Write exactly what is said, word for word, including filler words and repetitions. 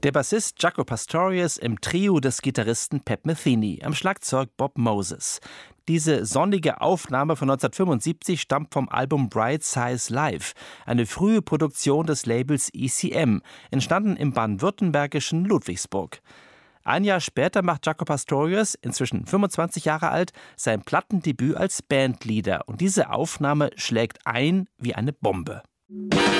Der Bassist Jaco Pastorius im Trio des Gitarristen Pat Metheny, am Schlagzeug Bob Moses. Diese sonnige Aufnahme von neunzehnhundertfünfundsiebzig stammt vom Album Bright Size Live, eine frühe Produktion des Labels E C M, entstanden im baden-württembergischen Ludwigsburg. Ein Jahr später macht Jaco Pastorius, inzwischen fünfundzwanzig Jahre alt, sein Plattendebüt als Bandleader, und diese Aufnahme schlägt ein wie eine Bombe.